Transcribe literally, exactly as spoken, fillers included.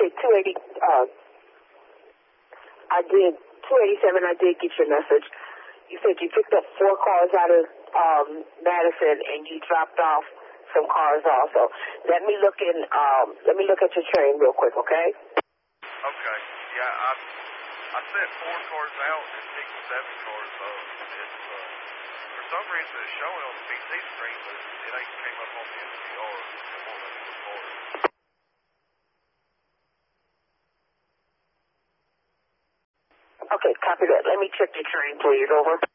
Okay, two eighty, uh, I did, two eighty-seven, I did get your message. You said you picked up four cars out of um, Madison and you dropped off some cars also. Let me look in, um, let me look at your train real quick, okay? Okay. Yeah, I I sent four cars out and picked seven cars up. It's, uh, for some reason it's showing on the P C screen, but it ain't came up on the N C R. It won't let me record. Okay, copy that. Let me check your train, please. Over.